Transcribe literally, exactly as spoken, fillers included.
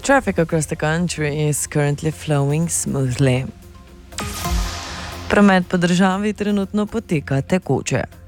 Traffic across the country is currently flowing smoothly. Promet po državi trenutno poteka tekoče.